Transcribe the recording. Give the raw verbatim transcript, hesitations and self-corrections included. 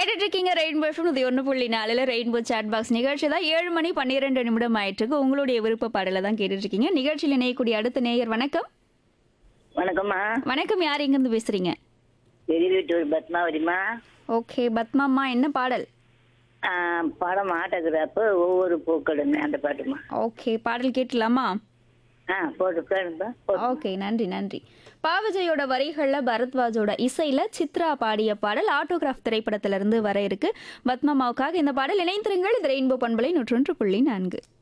கேட்டுட்டு இருக்கீங்க rainbow FM இது ஒன்று புள்ளி நாலுல ரெயின்போ சாட் பாக்ஸ் நிகழ்ச்சி தான் ஏழு மணி பன்னிரெண்டு நிமிடம் ஆயிட்டு உங்களுடைய விருப்ப பாடல தான் கேட்டுட்டு இருக்கீங்க. நிகழ்ச்சியில் இணையக்கூடிய அடுத்த நேயர் வணக்கம். வணக்கம்மா. வணக்கம், யார் எங்கிருந்து பேசுறீங்க? பெரிய வீட்டு பத்மாவதிமா. ஓகே பத்மாம்மா, என்ன பாடல்? ஆ, படம் ஆட்டோகிராஃபு ஒவ்வொரு பூக்களுமே அந்த பாட்டுமா. ஓகே, பாடல் கேட்கலாமா? ஆ போட்டு கேளுப்பா. ஓகே, நன்றி நன்றி. பாவஜையோட வரிகள்ல பரத்வாஜோட இசையில சித்ரா பாடிய பாடல் ஆட்டோகிராஃப் திரைப்படத்திலிருந்து வர இருக்கு. பத்மாமாவுக்காக இந்த பாடல். இணைந்திருங்கள். இது ரெயின்போ பண்பலை நூற்றொன்று புள்ளி நான்கு.